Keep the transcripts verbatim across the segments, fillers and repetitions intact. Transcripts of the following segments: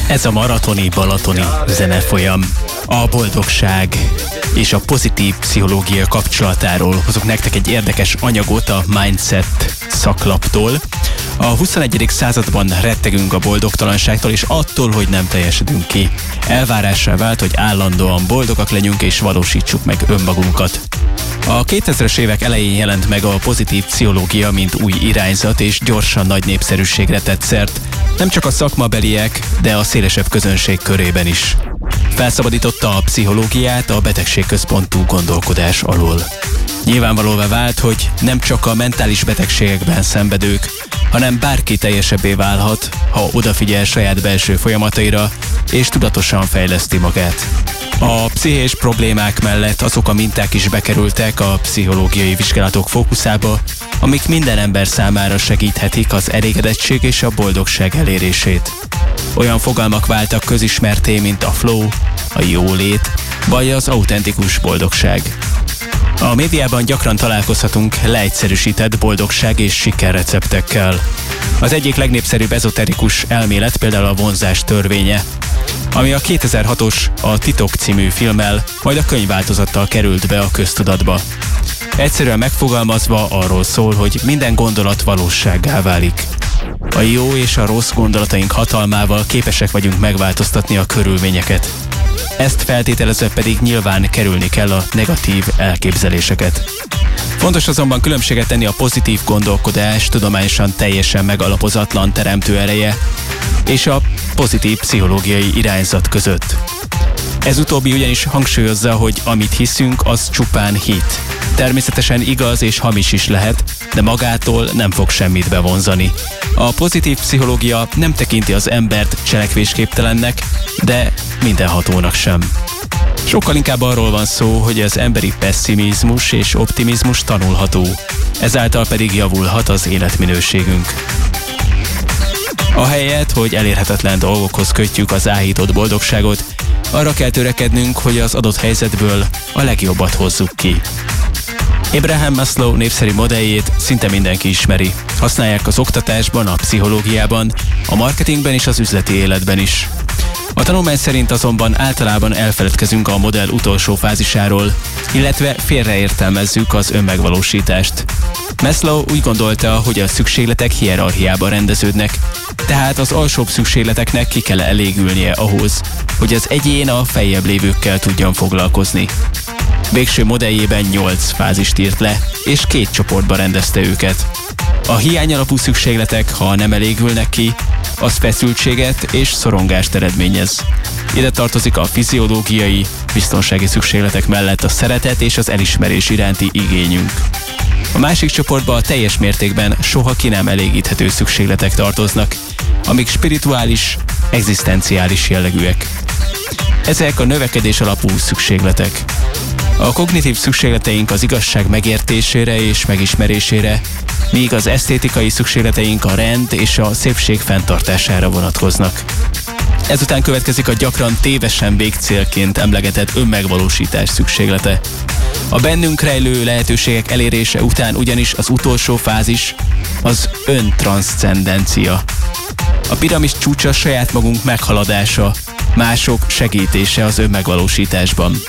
Ez a maratoni balatoni zenefolyam a boldogság és a pozitív pszichológia kapcsolatáról hozok nektek egy érdekes anyagot a Mindset szaklaptól. A huszonegyedik században rettegünk a boldogtalanságtól és attól, hogy nem teljesedünk ki. Elvárássá vált, hogy állandóan boldogak legyünk és valósítsuk meg önmagunkat. A kétezres évek elején jelent meg a pozitív pszichológia, mint új irányzat, és gyorsan nagy népszerűségre tett szert, nem csak a szakmabeliek, de a szélesebb közönség körében is. Felszabadította a pszichológiát a betegségközpontú gondolkodás alól. Nyilvánvalóvá vált, hogy nem csak a mentális betegségekben szenvedők, hanem bárki teljesebbé válhat, ha odafigyel saját belső folyamataira, és tudatosan fejleszti magát. A pszichés problémák mellett azok a minták is bekerültek a pszichológiai vizsgálatok fókuszába, amik minden ember számára segíthetik az elégedettség és a boldogság elérését. Olyan fogalmak váltak közismerté, mint a flow, a jólét, vagy az autentikus boldogság. A médiában gyakran találkozhatunk leegyszerűsített boldogság és sikerreceptekkel. Az egyik legnépszerűbb ezoterikus elmélet például a vonzás törvénye, ami a kétezer-hatos A Titok című filmmel, majd a könyvváltozattal került be a köztudatba. Egyszerűen megfogalmazva arról szól, hogy minden gondolat valósággá válik. A jó és a rossz gondolataink hatalmával képesek vagyunk megváltoztatni a körülményeket. Ezt feltételezve pedig nyilván kerülni kell a negatív elképzeléseket. Fontos azonban különbséget tenni a pozitív gondolkodás tudományosan teljesen megalapozatlan teremtő ereje és a pozitív pszichológiai irányzat között. Ez utóbbi ugyanis hangsúlyozza, hogy amit hiszünk, az csupán hit. Természetesen igaz és hamis is lehet, de magától nem fog semmit bevonzani. A pozitív pszichológia nem tekinti az embert cselekvésképtelennek, de mindenhatónak sem. Sokkal inkább arról van szó, hogy az emberi pesszimizmus és optimizmus tanulható, ezáltal pedig javulhat az életminőségünk. Ahelyett, hogy elérhetetlen dolgokhoz kötjük az áhított boldogságot, arra kell törekednünk, hogy az adott helyzetből a legjobbat hozzuk ki. Abraham Maslow népszerű modelljét szinte mindenki ismeri. Használják az oktatásban, a pszichológiában, a marketingben és az üzleti életben is. A tanulmány szerint azonban általában elfeledkezünk a modell utolsó fázisáról, illetve félreértelmezzük az önmegvalósítást. Maslow úgy gondolta, hogy a szükségletek hierarchiában rendeződnek, tehát az alsóbb szükségleteknek ki kell elégülnie ahhoz, hogy az egyén a feljebb lévőkkel tudjon foglalkozni. Végső modelljében nyolc fázist írt le, és két csoportba rendezte őket. A hiány alapú szükségletek, ha nem elégülnek ki, az feszültséget és szorongást eredményez. Ide tartozik a fiziológiai, biztonsági szükségletek mellett a szeretet és az elismerés iránti igényünk. A másik csoportba a teljes mértékben soha ki nem elégíthető szükségletek tartoznak, amik spirituális, egzisztenciális jellegűek. Ezek a növekedés alapú szükségletek. A kognitív szükségleteink az igazság megértésére és megismerésére, míg az esztétikai szükségleteink a rend és a szépség fenntartására vonatkoznak. Ezután következik a gyakran tévesen végcélként emlegetett önmegvalósítás szükséglete. A bennünk rejlő lehetőségek elérése után ugyanis az utolsó fázis az öntranszcendencia. A piramis csúcsa saját magunk meghaladása, mások segítése az önmegvalósításban.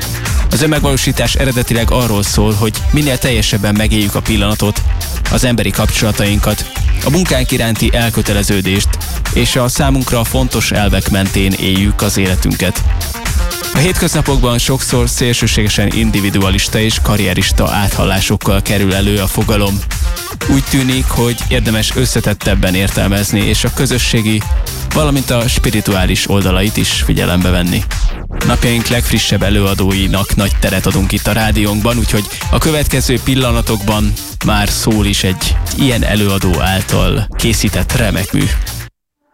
Az önmegvalósítás eredetileg arról szól, hogy minél teljesebben megéljük a pillanatot, az emberi kapcsolatainkat, a munkánk iránti elköteleződést, és a számunkra fontos elvek mentén éljük az életünket. A hétköznapokban sokszor szélsőségesen individualista és karrierista áthallásokkal kerül elő a fogalom. Úgy tűnik, hogy érdemes összetettebben értelmezni és a közösségi, valamint a spirituális oldalait is figyelembe venni. Napjaink legfrissebb előadóinak nagy teret adunk itt a rádiónkban, úgyhogy a következő pillanatokban már szól is egy ilyen előadó által készített remek mű.